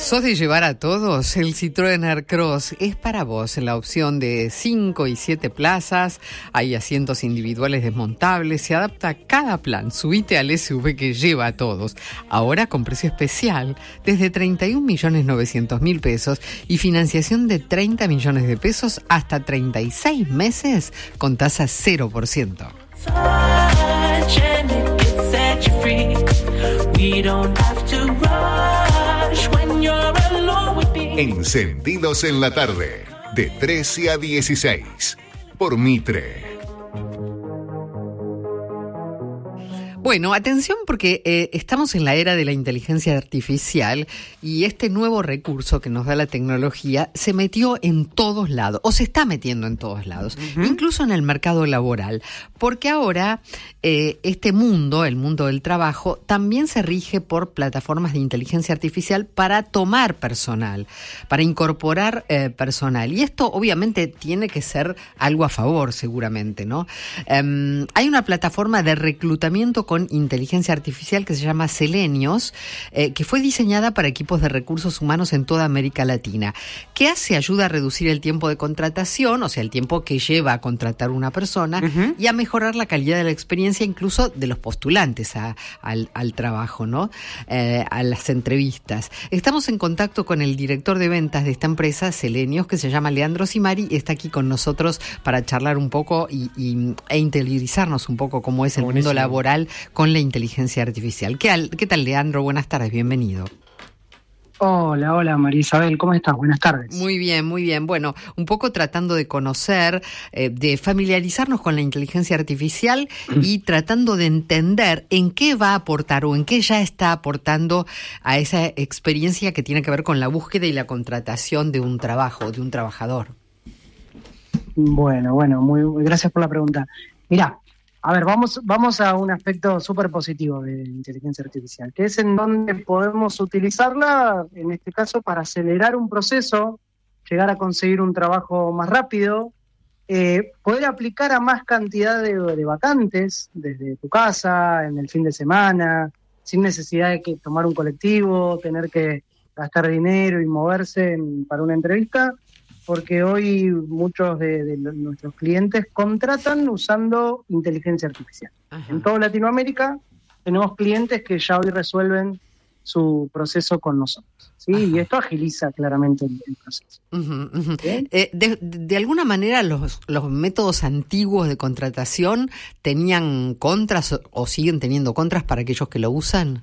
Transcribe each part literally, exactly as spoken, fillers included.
¿Sos de llevar a todos? El Citroën Aircross es para vos, la opción de cinco y siete plazas, hay asientos individuales desmontables, se adapta a cada plan. Subite al S U V que lleva a todos, ahora con precio especial, desde treinta y un millones novecientos mil pesos y financiación de treinta millones de pesos hasta treinta y seis meses con tasa cero por ciento. Encendidos en la tarde, de trece a dieciséis, por Mitre. Bueno, atención porque eh, estamos en la era de la inteligencia artificial y este nuevo recurso que nos da la tecnología se metió en todos lados, o se está metiendo en todos lados, uh-huh. incluso en el mercado laboral, porque ahora eh, este mundo, el mundo del trabajo, también se rige por plataformas de inteligencia artificial para tomar personal, para incorporar eh, personal. Y esto obviamente tiene que ser algo a favor, seguramente, ¿no? Um, hay una plataforma de reclutamiento con inteligencia artificial que se llama Selenios, eh, que fue diseñada para equipos de recursos humanos en toda América Latina. ¿Qué hace? Ayuda a reducir el tiempo de contratación, o sea, el tiempo que lleva a contratar una persona, uh-huh. y a mejorar la calidad de la experiencia incluso de los postulantes a, al, al trabajo, ¿no? Eh, a las entrevistas. Estamos en contacto con el director de ventas de esta empresa, Selenios, que se llama Leandro Simari, y está aquí con nosotros para charlar un poco y, y, e interiorizarnos un poco cómo es el Buenísimo. Mundo laboral con la inteligencia artificial. ¿Qué, ¿Qué tal, Leandro? Buenas tardes, bienvenido. Hola, hola María Isabel, ¿cómo estás? Buenas tardes. Muy bien, muy bien. Bueno, un poco tratando de conocer, eh, de familiarizarnos con la inteligencia artificial y tratando de entender en qué va a aportar o en qué ya está aportando a esa experiencia que tiene que ver con la búsqueda y la contratación de un trabajo, de un trabajador. Bueno, bueno, muy gracias por la pregunta. Mirá, a ver, vamos, vamos a un aspecto súper positivo de inteligencia artificial, que es en donde podemos utilizarla, en este caso, para acelerar un proceso, llegar a conseguir un trabajo más rápido, eh, poder aplicar a más cantidad de, de vacantes desde tu casa, en el fin de semana, sin necesidad de que tomar un colectivo, tener que gastar dinero y moverse en, para una entrevista, porque hoy muchos de, de nuestros clientes contratan usando inteligencia artificial. Ajá. En toda Latinoamérica tenemos clientes que ya hoy resuelven su proceso con nosotros, ¿sí? Y esto agiliza claramente el, el proceso. Uh-huh, uh-huh. Eh, de, de alguna manera los, los métodos antiguos de contratación tenían contras o, o siguen teniendo contras para aquellos que lo usan.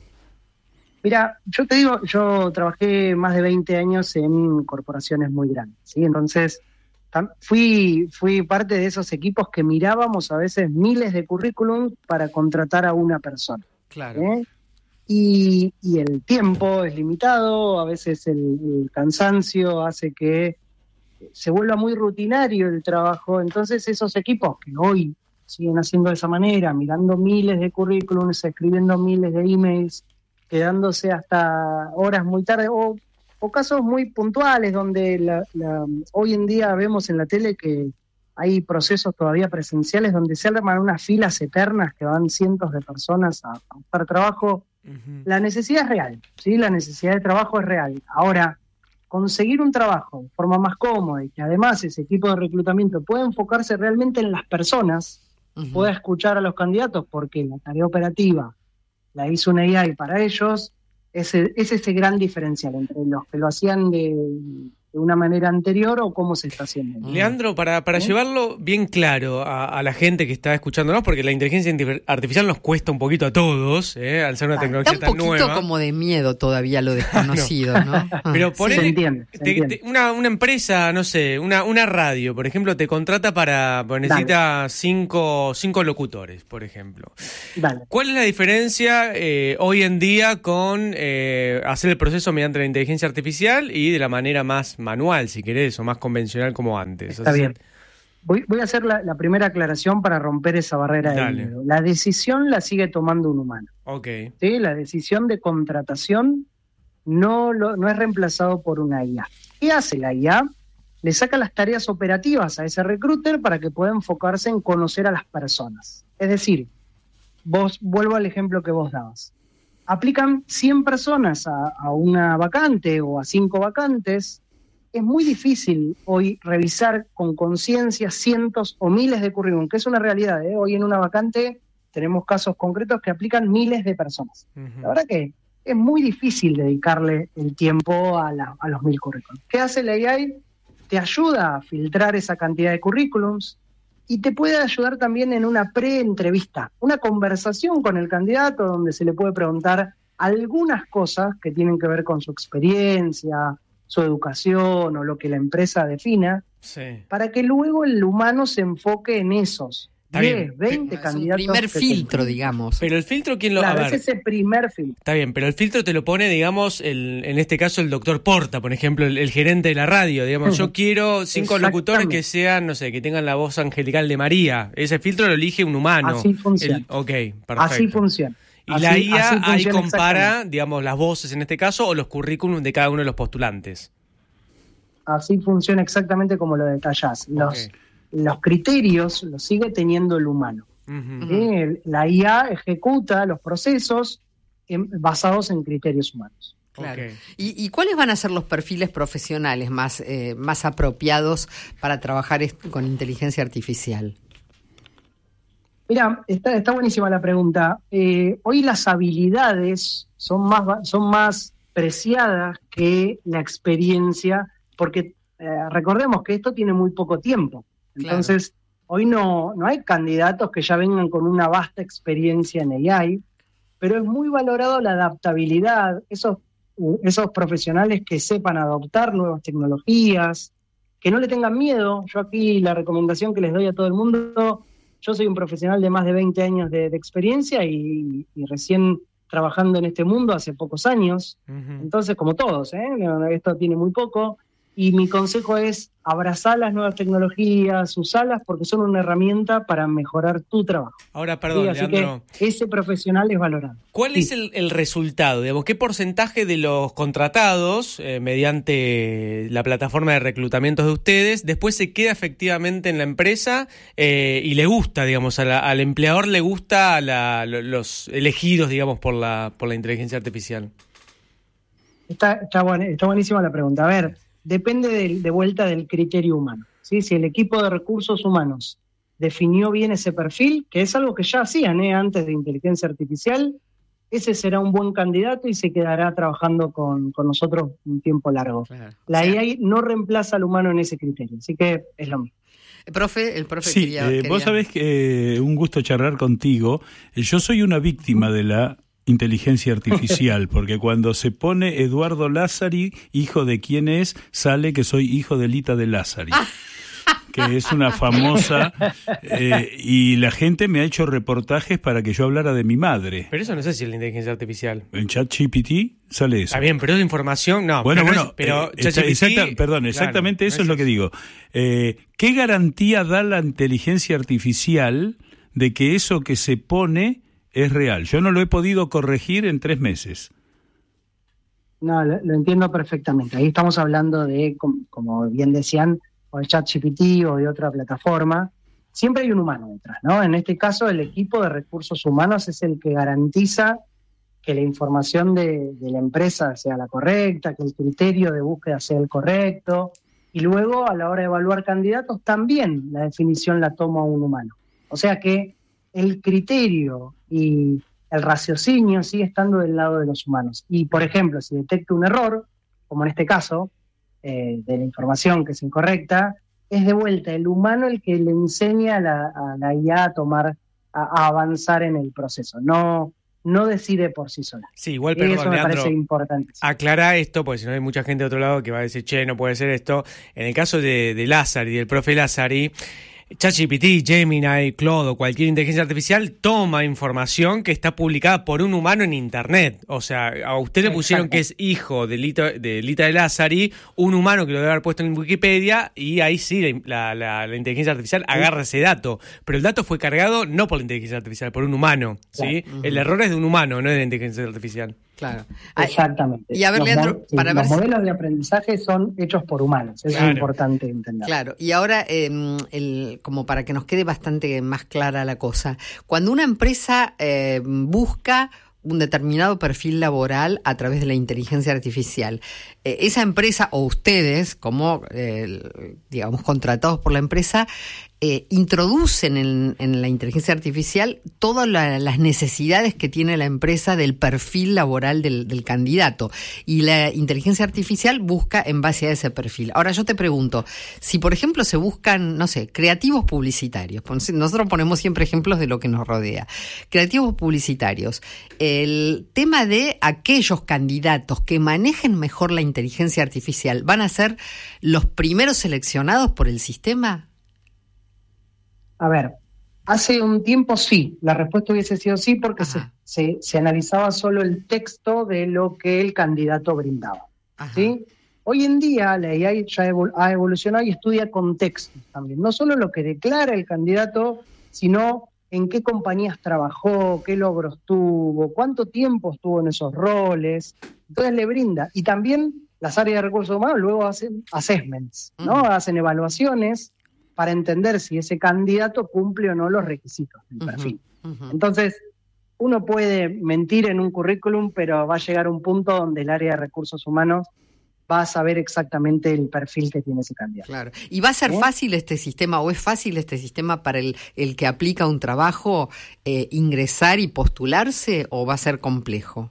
Mira, yo te digo, yo trabajé más de veinte años en corporaciones muy grandes, ¿sí? Entonces, tam- fui, fui parte de esos equipos que mirábamos a veces miles de currículums para contratar a una persona. Claro. ¿eh? Y, y el tiempo es limitado, a veces el, el cansancio hace que se vuelva muy rutinario el trabajo. Entonces, esos equipos que hoy siguen haciendo de esa manera, mirando miles de currículums, escribiendo miles de emails, quedándose hasta horas muy tarde, o, o casos muy puntuales donde la, la, hoy en día vemos en la tele que hay procesos todavía presenciales donde se arman unas filas eternas que van cientos de personas a, a buscar trabajo. Uh-huh. La necesidad es real, ¿sí? La necesidad de trabajo es real. Ahora, conseguir un trabajo de forma más cómoda y que además ese equipo de reclutamiento pueda enfocarse realmente en las personas, uh-huh. pueda escuchar a los candidatos, porque la tarea operativa la hizo una A I para ellos, es, es ese gran diferencial entre los que lo hacían de, de una manera anterior o cómo se está haciendo. Leandro, para, para ¿Eh? llevarlo bien claro a, a la gente que está escuchándonos, porque la inteligencia artificial nos cuesta un poquito a todos, ¿eh? Al ser una tecnología tan nueva. Está un poquito como de miedo todavía lo desconocido, ¿no? ¿no? Pero por sí, él, se entiende, se te, entiende. Te, una, una empresa, no sé, una, una radio, por ejemplo, te contrata para, pues necesita cinco, cinco locutores, por ejemplo. Dale. ¿Cuál es la diferencia eh, hoy en día con eh, hacer el proceso mediante la inteligencia artificial y de la manera más manual, si querés, o más convencional como antes? Está o sea, bien. Voy, voy a hacer la, la primera aclaración para romper esa barrera del miedo. La decisión la sigue tomando un humano. Okay. ¿Sí? La decisión de contratación no, lo, no es reemplazado por una I A. ¿Qué hace la I A? Le saca las tareas operativas a ese recruiter para que pueda enfocarse en conocer a las personas. Es decir, vos vuelvo al ejemplo que vos dabas. aplican cien personas a, a una vacante o a cinco vacantes, es muy difícil hoy revisar con conciencia cientos o miles de currículum, que es una realidad, ¿eh? Hoy en una vacante tenemos casos concretos que aplican miles de personas. Uh-huh. La verdad que es muy difícil dedicarle el tiempo a, la, a los mil currículums. ¿Qué hace la A I? Te ayuda a filtrar esa cantidad de currículums y te puede ayudar también en una pre-entrevista, una conversación con el candidato donde se le puede preguntar algunas cosas que tienen que ver con su experiencia, su educación o lo que la empresa defina, sí, para que luego el humano se enfoque en esos diez, veinte es candidatos. Un primer filtro, digamos. Pero el filtro, ¿quién lo claro, a ver, es ese primer filtro. Está bien, pero el filtro te lo pone, digamos, el, en este caso el doctor Porta, por ejemplo, el, el gerente de la radio. Digamos, yo quiero cinco locutores que sean, no sé, que tengan la voz angelical de María. Ese filtro lo elige un humano. Así funciona. El, ok, perfecto. Así funciona. Y así, la I A ahí compara, digamos, las voces en este caso o los currículums de cada uno de los postulantes. Así funciona exactamente como lo detallás. Los, okay. los criterios los sigue teniendo el humano. Uh-huh. ¿Sí? La I A ejecuta los procesos en, basados en criterios humanos. Claro. Okay. ¿Y, ¿Y cuáles van a ser los perfiles profesionales más, eh, más apropiados para trabajar est- con inteligencia artificial? Mira, está, está buenísima la pregunta. Eh, hoy las habilidades son más, son más preciadas que la experiencia, porque eh, recordemos que esto tiene muy poco tiempo. Entonces, claro, hoy no, no hay candidatos que ya vengan con una vasta experiencia en A I, pero es muy valorado la adaptabilidad, esos, esos profesionales que sepan adoptar nuevas tecnologías, que no le tengan miedo. Yo aquí la recomendación que les doy a todo el mundo, yo soy un profesional de más de veinte años de, de experiencia y, y recién trabajando en este mundo hace pocos años, uh-huh. Entonces como todos, ¿eh? Esto tiene muy poco. Y mi consejo es abrazar las nuevas tecnologías, usarlas porque son una herramienta para mejorar tu trabajo. Ahora, perdón, sí, así Leandro. Que ese profesional es valorado. ¿Cuál sí. es el, el resultado? Digamos, ¿qué porcentaje de los contratados eh, mediante la plataforma de reclutamiento de ustedes después se queda efectivamente en la empresa eh, y le gusta, digamos, a la, al empleador le gusta a la, los elegidos, digamos, por la, por la inteligencia artificial? Está, está, buen, está buenísima la pregunta. A ver, depende de, de vuelta del criterio humano, ¿sí? Si el equipo de recursos humanos definió bien ese perfil, que es algo que ya hacían ¿eh? antes de inteligencia artificial, ese será un buen candidato y se quedará trabajando con, con nosotros un tiempo largo. Claro. La sí. A I no reemplaza al humano en ese criterio, así que es lo mismo. El profe, el profe sí, quería, eh, quería... vos sabés que eh, un gusto charlar contigo. Yo soy una víctima de la inteligencia artificial, porque cuando se pone Eduardo Lázari, hijo de quién es, sale que soy hijo de Lita de Lázari, que es una famosa, eh, y la gente me ha hecho reportajes para que yo hablara de mi madre. Pero eso no sé si es la inteligencia artificial. En ChatGPT sale eso. Está bien, pero es información, no. Bueno, pero bueno, no es, pero eh, ChatGPT, exacta, perdón, exactamente claro, eso no es, es lo que digo. Eh, ¿Qué garantía da la inteligencia artificial de que eso que se pone es real? Yo no lo he podido corregir en tres meses. No, lo, lo entiendo perfectamente. Ahí estamos hablando de, como, como bien decían, o de ChatGPT o de otra plataforma. Siempre hay un humano detrás, ¿no? En este caso, el equipo de recursos humanos es el que garantiza que la información de, de la empresa sea la correcta, que el criterio de búsqueda sea el correcto, y luego, a la hora de evaluar candidatos, también la definición la toma un humano. O sea que el criterio y el raciocinio sigue estando del lado de los humanos. Y, por ejemplo, si detecta un error, como en este caso, eh, de la información que es incorrecta, es de vuelta el humano el que le enseña a la, a la I A a tomar, a, a avanzar en el proceso. No, no decide por sí sola. Sí, igual, perdón, eso me Leandro, parece importante. Aclara esto, porque si no hay mucha gente de otro lado que va a decir, che, no puede ser esto. En el caso de, de Lázari, del profe Lázari, ChatGPT, Gemini, Claude o cualquier inteligencia artificial toma información que está publicada por un humano en internet. O sea, a usted le pusieron Exacto. que es hijo de Lita de, Lita de Lázari, un humano que lo debe haber puesto en Wikipedia, y ahí sí la, la, la inteligencia artificial agarra ese dato. Pero el dato fue cargado no por la inteligencia artificial, por un humano. ¿Sí? Claro. Uh-huh. El error es de un humano, no de la inteligencia artificial. Claro. Exactamente. Y a ver, los, Leandro, sí, para los ver modelos si... de aprendizaje son hechos por humanos, eso claro. es importante entender. Claro, y ahora, eh, el, como para que nos quede bastante más clara la cosa, cuando una empresa eh, busca un determinado perfil laboral a través de la inteligencia artificial. Eh, esa empresa o ustedes, como eh, digamos contratados por la empresa, eh, introducen en, en la inteligencia artificial todas la, las necesidades que tiene la empresa del perfil laboral del, del candidato, y la inteligencia artificial busca en base a ese perfil. Ahora yo te pregunto, si por ejemplo se buscan, no sé, creativos publicitarios, nosotros ponemos siempre ejemplos de lo que nos rodea, creativos publicitarios, el tema de aquellos candidatos que manejen mejor la inteligencia artificial, ¿van a ser los primeros seleccionados por el sistema? A ver, hace un tiempo sí, la respuesta hubiese sido sí, porque se, se, se analizaba solo el texto de lo que el candidato brindaba. ¿Sí? Hoy en día la A I ya evol- ha evolucionado y estudia contextos también, no solo lo que declara el candidato, sino en qué compañías trabajó, qué logros tuvo, cuánto tiempo estuvo en esos roles. Entonces le brinda. Y también las áreas de recursos humanos luego hacen assessments, ¿no? Uh-huh. Hacen evaluaciones para entender si ese candidato cumple o no los requisitos del perfil. Uh-huh, uh-huh. Entonces, uno puede mentir en un currículum, pero va a llegar un punto donde el área de recursos humanos va a saber exactamente el perfil que tiene ese candidato. Claro. ¿Y va a ser ¿Eh? fácil este sistema, o es fácil este sistema para el, el que aplica un trabajo eh, ingresar y postularse, o va a ser complejo?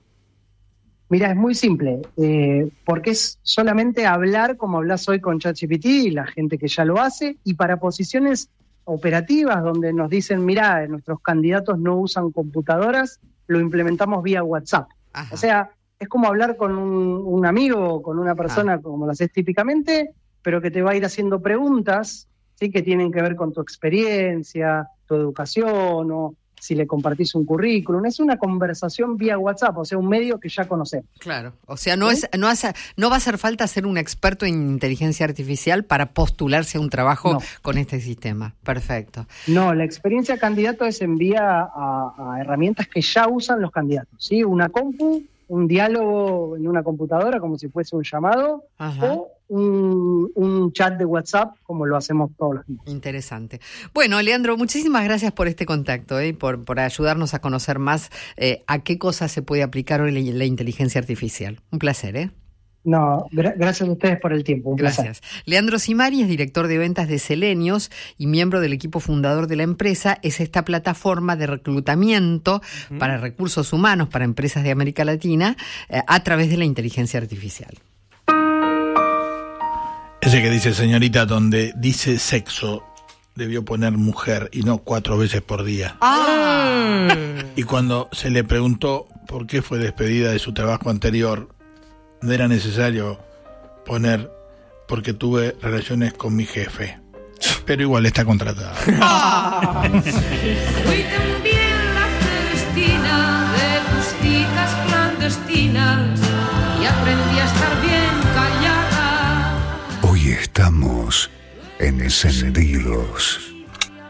Mira, es muy simple, eh, porque es solamente hablar como hablas hoy con ChatGPT y la gente que ya lo hace, y para posiciones operativas donde nos dicen, mirá, nuestros candidatos no usan computadoras, lo implementamos vía WhatsApp. Ajá. O sea, es como hablar con un, un amigo, con una persona, Ajá. como lo haces típicamente, pero que te va a ir haciendo preguntas, ¿sí? Que tienen que ver con tu experiencia, tu educación, o si le compartís un currículum. Es una conversación vía WhatsApp, o sea, un medio que ya conocemos. Claro, o sea, no, ¿sí? es, no, hace, no va a hacer falta ser un experto en inteligencia artificial para postularse a un trabajo no. con este sistema. Perfecto. No, la experiencia candidato es en vía a, a herramientas que ya usan los candidatos, ¿sí? Una compu, un diálogo en una computadora como si fuese un llamado, Ajá. o un, un chat de WhatsApp como lo hacemos todos los días. Interesante. Bueno, Leandro, muchísimas gracias por este contacto, ¿eh? por, por ayudarnos a conocer más eh, a qué cosas se puede aplicar hoy la, la inteligencia artificial. Un placer, ¿eh? No, gra- gracias a ustedes por el tiempo. Un gracias. Placer. Leandro Cimari es director de ventas de Selenios y miembro del equipo fundador de la empresa. Es esta plataforma de reclutamiento uh-huh. para recursos humanos para empresas de América Latina eh, a través de la inteligencia artificial. Ese que dice señorita, donde dice sexo, debió poner mujer y no cuatro veces por día. Ah. Y cuando se le preguntó por qué fue despedida de su trabajo anterior, no era necesario poner porque tuve relaciones con mi jefe. Pero igual está contratada. Ah. Fui también la Celestina de tus citas clandestinas y aprendí a estar bien callada. Hoy estamos encendidos.